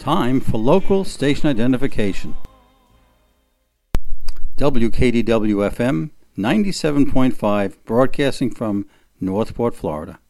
Time for local station identification. WKDW-FM 97.5, broadcasting from Northport, Florida.